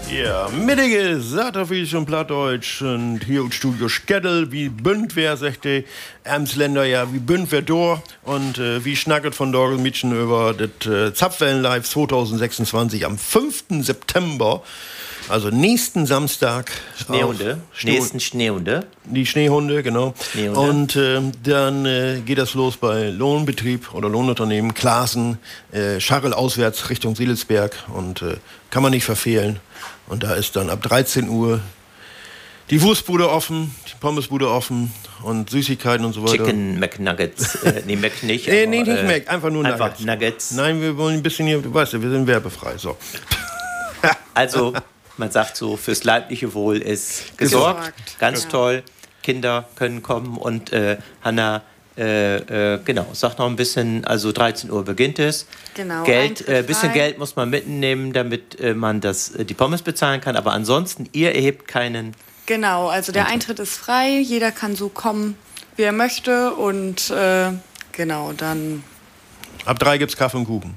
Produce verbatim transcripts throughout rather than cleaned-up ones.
Ja, mittige Saterfisch und Plattdeutsch und hier im Studio Skedel, wie bünd wer, sagt die Emsländer, ja, wie bünd wer da und äh, wie schnacket von Dorgelmitschen über das äh, Zapfwellen Live zwanzig sechsundzwanzig am fünften September, also nächsten Samstag. Schneehunde, Schnee nächsten Schneehunde. Die Schneehunde, genau. Schneehunde. Und äh, dann äh, geht das los bei Lohnbetrieb oder Lohnunternehmen, Klaassen, äh, Scharrel auswärts Richtung Siedelsberg und äh, kann man nicht verfehlen. Und da ist dann ab dreizehn Uhr die Wurstbude offen, die Pommesbude offen und Süßigkeiten und so weiter. Chicken McNuggets. äh, nee, Mac nicht. Nee, aber, nee, nicht äh, Mac, einfach nur einfach Nuggets. Nuggets. Nein, wir wollen ein bisschen hier, du weißt ja, wir sind werbefrei. So. Also, man sagt so, fürs leibliche Wohl ist gesorgt. Gesorgt. Ganz Ja. toll. Kinder können kommen und äh, Hanna, äh, äh, genau, sag noch ein bisschen, also dreizehn Uhr beginnt es. Genau, Geld, Eintritt äh, bisschen frei. Geld muss man mitnehmen, damit äh, man das, äh, die Pommes bezahlen kann. Aber ansonsten, ihr erhebt keinen. Genau, also der Eintritt ist frei, jeder kann so kommen, wie er möchte und äh, genau, dann Ab drei gibt's Kaffee und Kuchen.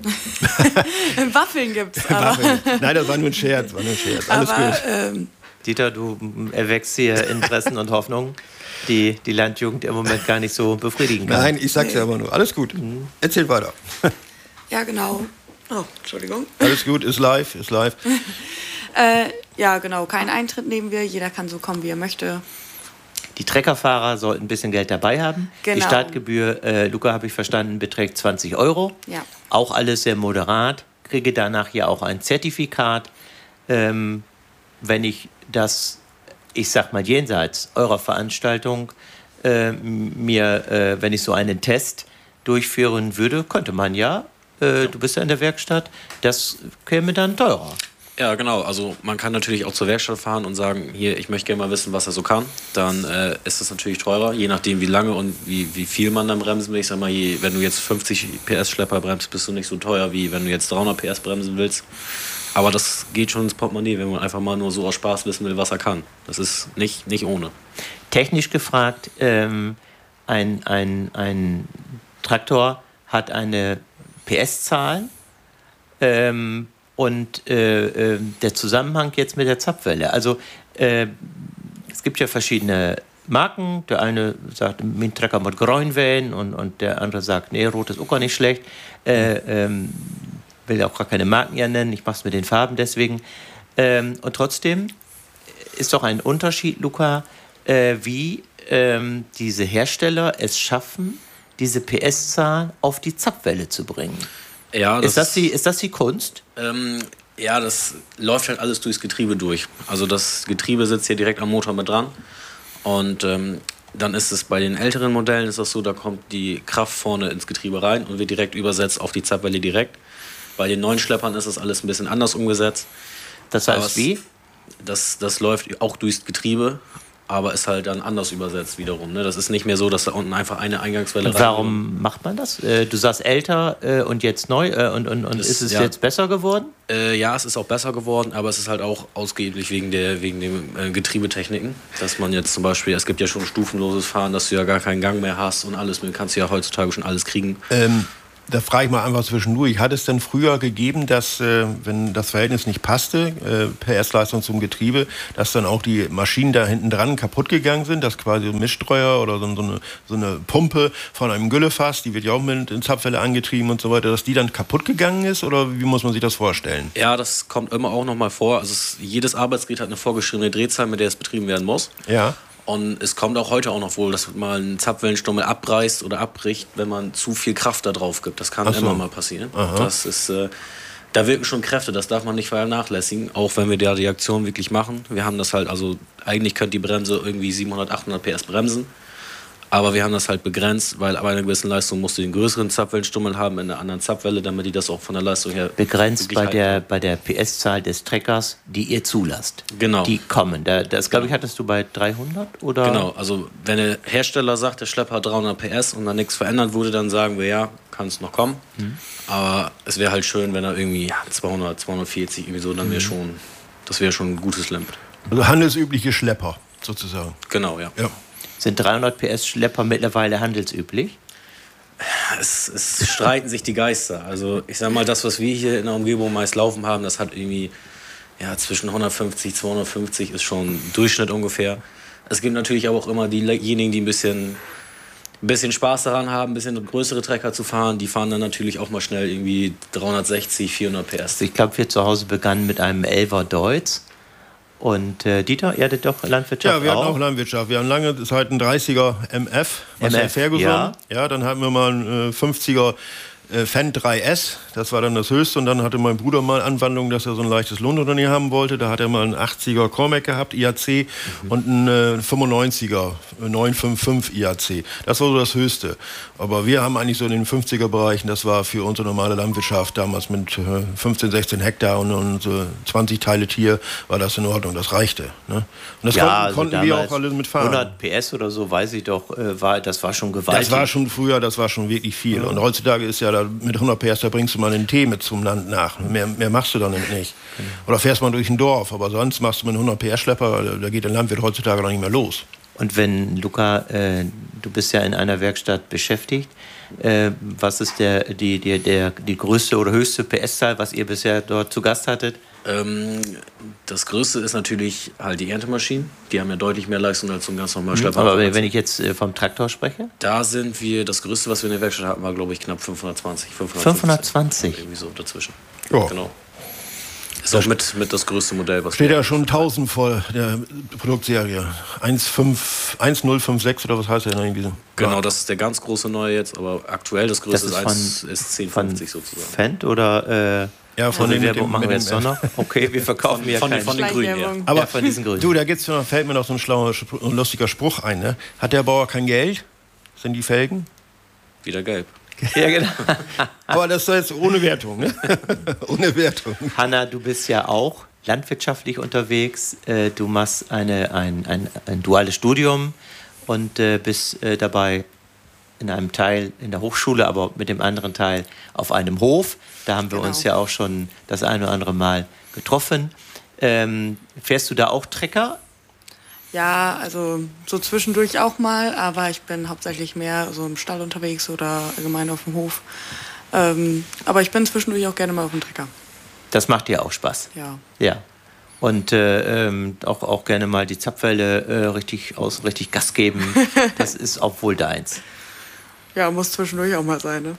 Waffeln gibt's aber. Nein, das war nur ein Scherz, war nur ein Scherz. Alles aber gut. ähm, Dieter, du mm, erwächst hier Interessen und Hoffnungen, die die Landjugend im Moment gar nicht so befriedigen kann. Nein, ich sag's ja aber nur. Alles gut. Erzähl weiter. ja, genau. Oh, Entschuldigung. Alles gut, ist live, ist live. Äh, ja, genau, keinen Eintritt nehmen wir, jeder kann so kommen, wie er möchte. Die Treckerfahrer sollten ein bisschen Geld dabei haben. Genau. Die Startgebühr, äh, Luca, habe ich verstanden, beträgt zwanzig Euro. Ja. Auch alles sehr moderat. Kriege danach ja auch ein Zertifikat. Ähm, wenn ich das, ich sag mal, jenseits eurer Veranstaltung äh, mir, äh, wenn ich so einen Test durchführen würde, könnte man ja, äh, du bist ja in der Werkstatt, das käme dann teurer. Ja, genau. Also man kann natürlich auch zur Werkstatt fahren und sagen, hier, ich möchte gerne mal wissen, was er so kann. Dann äh, ist es natürlich teurer, je nachdem wie lange und wie, wie viel man dann bremsen will. Ich sag mal, je, wenn du jetzt fünfzig P S Schlepper bremst, bist du nicht so teuer, wie wenn du jetzt dreihundert P S bremsen willst. Aber das geht schon ins Portemonnaie, wenn man einfach mal nur so aus Spaß wissen will, was er kann. Das ist nicht, nicht ohne. Technisch gefragt, ähm, ein, ein, ein Traktor hat eine P S-Zahl ähm, und äh, äh, der Zusammenhang jetzt mit der Zapfwelle. Also äh, es gibt ja verschiedene Marken. Der eine sagt, mein Trecker mit grünen Wellen und, und der andere sagt, nee, rot ist auch gar nicht schlecht. Äh, ähm, will ja auch gar keine Marken ja nennen, ich mache es mit den Farben deswegen. Ähm, und trotzdem ist doch ein Unterschied, Luca, äh, wie ähm, diese Hersteller es schaffen, diese P S-Zahl auf die Zapfwelle zu bringen. Ja, das ist, das die, ist das die Kunst? Ähm, ja, das läuft halt alles durchs Getriebe durch. Also das Getriebe sitzt hier direkt am Motor mit dran. Und ähm, dann ist es bei den älteren Modellen ist das so, da kommt die Kraft vorne ins Getriebe rein und wird direkt übersetzt auf die Zapfwelle direkt. Bei den neuen Schleppern ist das alles ein bisschen anders umgesetzt. Das heißt Aber wie? Das, das läuft auch durchs Getriebe, aber ist halt dann anders übersetzt wiederum. Ne? Das ist nicht mehr so, dass da unten einfach eine Eingangswelle rein. Warum macht man das? Äh, du sagst älter äh, und jetzt neu äh, und, und, und Das, ist es ja. jetzt besser geworden? Äh, ja, es ist auch besser geworden, aber es ist halt auch ausgeblich wegen der wegen den äh, Getriebetechniken. Dass man jetzt zum Beispiel, es gibt ja schon stufenloses Fahren, dass du ja gar keinen Gang mehr hast und alles, du kannst ja heutzutage schon alles kriegen. Ähm, da frage ich mal einfach zwischendurch. Hat es denn früher gegeben, dass, äh, wenn das Verhältnis nicht passte, äh, P S-Leistung zum Getriebe, dass dann auch die Maschinen da hinten dran kaputt gegangen sind, dass quasi ein Mischstreuer oder so, so, eine, so eine Pumpe von einem Güllefass, die wird ja auch mit in Zapfwelle angetrieben und so weiter, dass die dann kaputt gegangen ist? Oder wie muss man sich das vorstellen? Ja, das kommt immer auch noch mal vor. Also es, jedes Arbeitsgerät hat eine vorgeschriebene Drehzahl, mit der es betrieben werden muss. Ja. Und es kommt auch heute auch noch wohl, dass mal ein Zapfwellenstummel abreißt oder abbricht, wenn man zu viel Kraft da drauf gibt. Das kann Ach so. immer mal passieren. Aha. Das ist, äh, da wirken schon Kräfte, das darf man nicht vernachlässigen, auch wenn wir da die Aktion wirklich machen. Wir haben das halt, also eigentlich könnte die Bremse irgendwie siebenhundert, achthundert P S bremsen. Aber wir haben das halt begrenzt, weil bei einer gewissen Leistung musst du den größeren Zapfwellenstummel haben in einer anderen Zapfwelle, damit die das auch von der Leistung her Begrenzt wirklich bei halten. der, bei der P S-Zahl des Treckers, die ihr zulasst. Genau. Die kommen. Da, das, glaube ich, hattest du bei dreihundert? Oder? Genau, also wenn der Hersteller sagt, der Schlepper hat dreihundert P S und dann nichts verändert wurde, dann sagen wir, ja, kann es noch kommen. Mhm. Aber es wäre halt schön, wenn er irgendwie ja, zweihundert, zweihundertvierzig irgendwie so, dann wäre schon, das wäre schon ein gutes Limit. Also handelsübliche Schlepper sozusagen. Genau, ja. Ja. Sind dreihundert P S Schlepper mittlerweile handelsüblich? Es, es streiten sich die Geister. Also ich sag mal, das, was wir hier in der Umgebung meist laufen haben, das hat irgendwie ja, zwischen hundertfünfzig, zweihundertfünfzig ist schon Durchschnitt ungefähr. Es gibt natürlich aber auch immer diejenigen, die ein bisschen, ein bisschen Spaß daran haben, ein bisschen größere Trecker zu fahren. Die fahren dann natürlich auch mal schnell irgendwie dreihundertsechzig, vierhundert P S. Ich glaube, wir zu Hause begannen mit einem Elfer Deutz. Und äh, Dieter, ihr hattet doch Landwirtschaft auch? Ja, wir hatten auch Landwirtschaft. Wir haben lange Zeit einen dreißiger M F, was M F, Ferguson. ja. Ja, dann hatten wir mal einen äh, fünfziger äh, Fendt drei S, das war dann das höchste. Und dann hatte mein Bruder mal Anwandlung, dass er so ein leichtes Lohnunternehmen haben wollte. Da hat er mal einen achtziger Cormac gehabt, I A C, mhm. und einen äh, fünfundneunziger neun fünf fünf I A C. Das war so das höchste. Aber wir haben eigentlich so in den fünfziger Bereichen, das war für unsere normale Landwirtschaft damals mit äh, fünfzehn, sechzehn Hektar und, und äh, zwanzig Teile Tier, war das in Ordnung, das reichte. Ne? Und das ja, konnten, also konnten wir auch alle mitfahren. hundert P S oder so, weiß ich doch, äh, war, das war schon gewaltig. Das war schon früher, das war schon wirklich viel. Ja. Und heutzutage ist ja da mit hundert P S, da bringst du mal einen Tee mit zum Land nach. Mehr, mehr machst du dann nicht. Oder fährst mal durch ein Dorf, aber sonst machst du mit einem hundert P S Schlepper, da geht der Landwirt heutzutage noch nicht mehr los. Und wenn, Luca, äh, du bist ja in einer Werkstatt beschäftigt, äh, was ist der, die, die, der, die größte oder höchste P S-Zahl, was ihr bisher dort zu Gast hattet? Ähm, das Größte ist natürlich halt die Erntemaschinen. Die haben ja deutlich mehr Leistung als so ein ganz normaler Schlepper. Aber wenn ich jetzt äh, vom Traktor spreche? Da sind wir, das Größte, was wir in der Werkstatt hatten, war, glaube ich, knapp fünfhundertzwanzig. fünfhundertzwanzig? Irgendwie so dazwischen. Ja. Genau. Ist auch mit, mit das größte Modell, was steht ja schon tausend voll der Produktserie. eins null fünf sechs oder was heißt der irgendwie so? Genau, das ist der ganz große neue jetzt, aber aktuell das größte das ist, ist, ist zehn fünfzig sozusagen. Fendt oder... Äh Ja, von also den Werbung machen wir jetzt doch noch. Okay, wir verkaufen von, ja von, keinen. Von den Grünen, ja. Aber ja, von diesen Grünen. Du, da gibt's, fällt mir noch so ein schlauer, lustiger Spruch ein. Ne? Hat der Bauer kein Geld? Sind die Felgen? Wieder gelb. Ja, genau. Aber das ist jetzt ohne Wertung. Ne? Ohne Wertung. Hanna, du bist ja auch landwirtschaftlich unterwegs. Du machst eine, ein, ein, ein duales Studium und bist dabei in einem Teil in der Hochschule, aber mit dem anderen Teil auf einem Hof. Da haben wir genau. uns ja auch schon das eine oder andere Mal getroffen. Ähm, fährst du da auch Trecker? Ja, also so zwischendurch auch mal, aber ich bin hauptsächlich mehr so im Stall unterwegs oder allgemein auf dem Hof. Ähm, aber ich bin zwischendurch auch gerne mal auf dem Trecker. Das macht dir auch Spaß? Ja. Ja. Und äh, ähm, auch, auch gerne mal die Zapfwelle äh, richtig, aus, richtig Gas geben. Das ist auch wohl deins. Ja, muss zwischendurch auch mal sein, ne?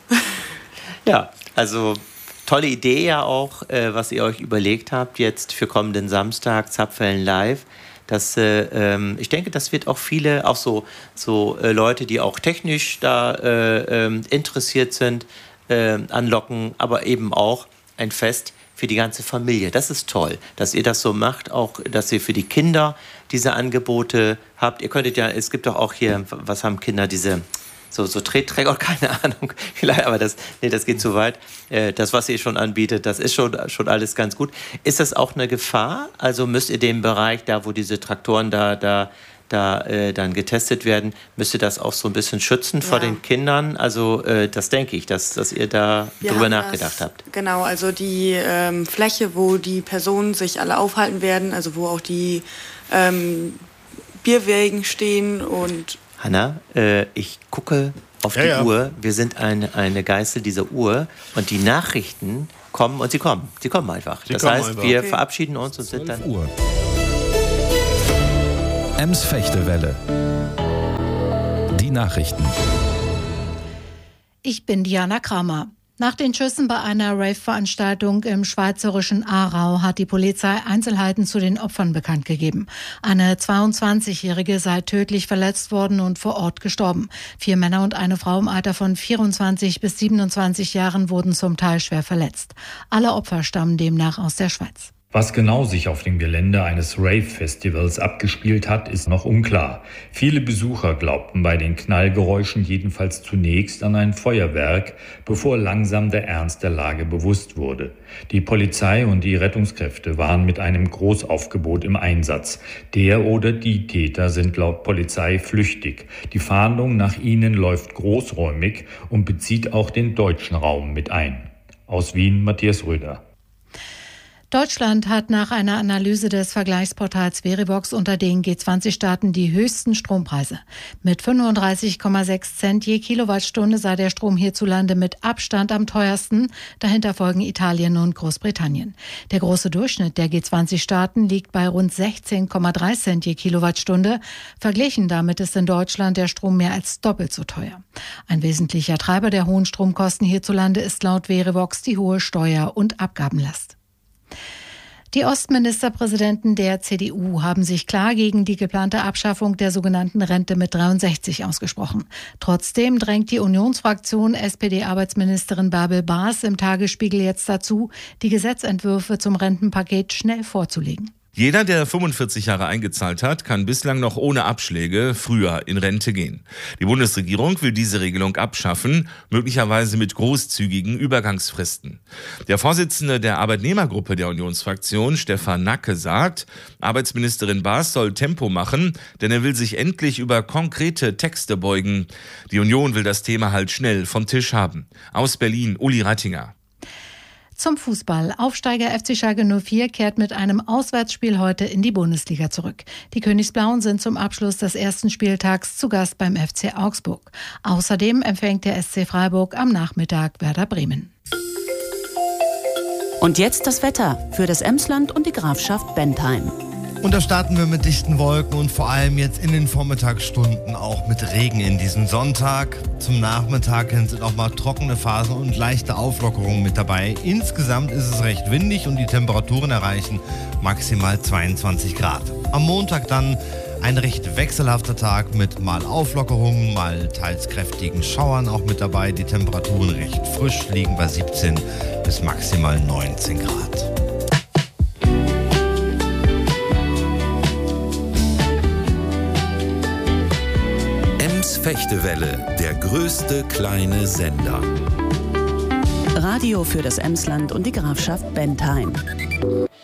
Ja, also tolle Idee ja auch, äh, was ihr euch überlegt habt jetzt für kommenden Samstag, Zapfwellen live. Das, äh, ähm, ich denke, das wird auch viele, auch so, so äh, Leute, die auch technisch da äh, äh, interessiert sind, äh, anlocken, aber eben auch ein Fest für die ganze Familie. Das ist toll, dass ihr das so macht, auch, dass ihr für die Kinder diese Angebote habt. Ihr könntet ja, es gibt doch auch hier, was haben Kinder, diese so, so Tretträger, keine Ahnung, vielleicht, aber das, nee, das geht zu weit. Äh, das, was ihr schon anbietet, das ist schon, schon alles ganz gut. Ist das auch eine Gefahr? Also müsst ihr den Bereich, da wo diese Traktoren da, da, da äh, dann getestet werden, müsst ihr das auch so ein bisschen schützen ja. vor den Kindern? Also äh, das denke ich, dass, dass ihr da Wir drüber nachgedacht das, habt. Genau, also die ähm, Fläche, wo die Personen sich alle aufhalten werden, also wo auch die ähm, Bierwägen stehen und Hanna, äh, ich gucke auf ja, die ja. Uhr. Wir sind eine, eine Geißel dieser Uhr und die Nachrichten kommen und sie kommen. Sie kommen einfach. Sie das kommen heißt, einfach. wir okay. verabschieden uns und sind dann... Uhr. Ems Fechtewelle. Die Nachrichten. Ich bin Diana Kramer. Nach den Schüssen bei einer Rave-Veranstaltung im schweizerischen Aarau hat die Polizei Einzelheiten zu den Opfern bekannt gegeben. Eine zweiundzwanzigjährige sei tödlich verletzt worden und vor Ort gestorben. Vier Männer und eine Frau im Alter von vierundzwanzig bis siebenundzwanzig Jahren wurden zum Teil schwer verletzt. Alle Opfer stammen demnach aus der Schweiz. Was genau sich auf dem Gelände eines Rave-Festivals abgespielt hat, ist noch unklar. Viele Besucher glaubten bei den Knallgeräuschen jedenfalls zunächst an ein Feuerwerk, bevor langsam der Ernst der Lage bewusst wurde. Die Polizei und die Rettungskräfte waren mit einem Großaufgebot im Einsatz. Der oder die Täter sind laut Polizei flüchtig. Die Fahndung nach ihnen läuft großräumig und bezieht auch den deutschen Raum mit ein. Aus Wien Matthias Röder. Deutschland hat nach einer Analyse des Vergleichsportals Verivox unter den G zwanzig Staaten die höchsten Strompreise. Mit fünfunddreißig Komma sechs Cent je Kilowattstunde sei der Strom hierzulande mit Abstand am teuersten. Dahinter folgen Italien und Großbritannien. Der große Durchschnitt der G zwanzig Staaten liegt bei rund sechzehn Komma drei Cent je Kilowattstunde. Verglichen damit ist in Deutschland der Strom mehr als doppelt so teuer. Ein wesentlicher Treiber der hohen Stromkosten hierzulande ist laut Verivox die hohe Steuer- und Abgabenlast. Die Ostministerpräsidenten der C D U haben sich klar gegen die geplante Abschaffung der sogenannten Rente mit dreiundsechzig ausgesprochen. Trotzdem drängt die Unionsfraktion S P D-Arbeitsministerin Bärbel Baas im Tagesspiegel jetzt dazu, die Gesetzentwürfe zum Rentenpaket schnell vorzulegen. Jeder, der fünfundvierzig Jahre eingezahlt hat, kann bislang noch ohne Abschläge früher in Rente gehen. Die Bundesregierung will diese Regelung abschaffen, möglicherweise mit großzügigen Übergangsfristen. Der Vorsitzende der Arbeitnehmergruppe der Unionsfraktion, Stefan Nacke, sagt, Arbeitsministerin Baas soll Tempo machen, denn er will sich endlich über konkrete Texte beugen. Die Union will das Thema halt schnell vom Tisch haben. Aus Berlin, Uli Rattinger. Zum Fußball. Aufsteiger F C Schalke null vier kehrt mit einem Auswärtsspiel heute in die Bundesliga zurück. Die Königsblauen sind zum Abschluss des ersten Spieltags zu Gast beim F C Augsburg. Außerdem empfängt der S C Freiburg am Nachmittag Werder Bremen. Und jetzt das Wetter für das Emsland und die Grafschaft Bentheim. Und da starten wir mit dichten Wolken und vor allem jetzt in den Vormittagsstunden auch mit Regen in diesem Sonntag. Zum Nachmittag hin sind auch mal trockene Phasen und leichte Auflockerungen mit dabei. Insgesamt ist es recht windig und die Temperaturen erreichen maximal zweiundzwanzig Grad. Am Montag dann ein recht wechselhafter Tag mit mal Auflockerungen, mal teils kräftigen Schauern auch mit dabei. Die Temperaturen recht frisch, liegen bei siebzehn bis maximal neunzehn Grad. Fechtewelle, der größte kleine Sender. Radio für das Emsland und die Grafschaft Bentheim.